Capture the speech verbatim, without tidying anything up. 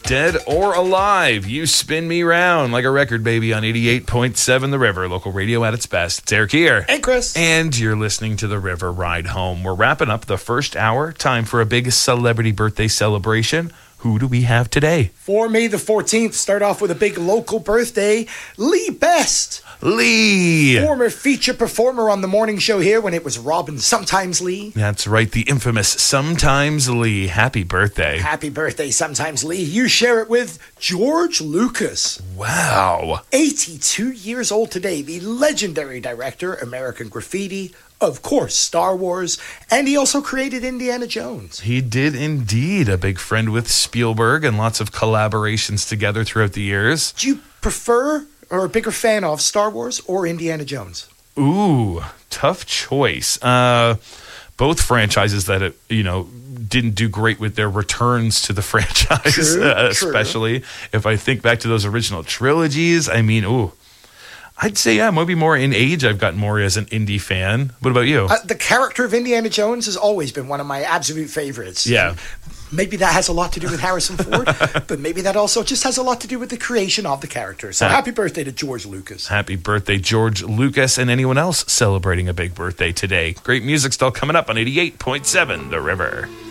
Dead or alive, you spin me round like a record, baby, on eighty-eight point seven The River, local radio at its best. It's Eric here. And Chris. And you're listening to The River Ride Home. We're wrapping up the first hour. Time for a big celebrity birthday celebration. Who do we have today? For May the fourteenth, start off with a big local birthday. Lee Best. Lee. Former feature performer on the morning show here when it was Robin Sometimes Lee. That's right, the infamous Sometimes Lee. Happy birthday. Happy birthday, Sometimes Lee. You share it with George Lucas. Wow. eighty-two years old today, the legendary director, American Graffiti, of course, Star Wars, and he also created Indiana Jones. He did indeed. A big friend with Spielberg and lots of collaborations together throughout the years. Do you prefer or a bigger fan of Star Wars or Indiana Jones? Ooh, tough choice. Uh, both franchises that, it, you know, didn't do great with their returns to the franchise, True, uh, especially true. if I think back to those original trilogies. I mean, ooh. I'd say, yeah, maybe more in age, I've gotten more as an indie fan. What about you? Uh, the character of Indiana Jones has always been one of my absolute favorites. Yeah. Maybe that has a lot to do with Harrison Ford, but maybe that also just has a lot to do with the creation of the character. So happy birthday to George Lucas. Happy birthday, George Lucas, and anyone else celebrating a big birthday today. Great music still coming up on eighty-eight point seven The River.